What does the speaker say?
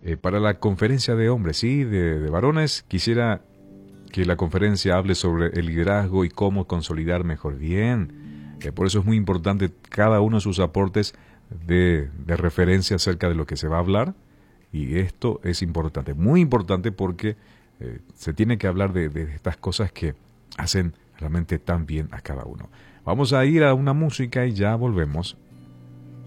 para la conferencia de hombres, sí, de varones, quisiera que la conferencia hable sobre el liderazgo y cómo consolidar mejor. Bien, por eso es muy importante cada uno de sus aportes de referencia acerca de lo que se va a hablar. Y esto es importante, muy importante, porque se tiene que hablar de estas cosas que hacen realmente tan bien a cada uno. Vamos a ir a una música y ya volvemos.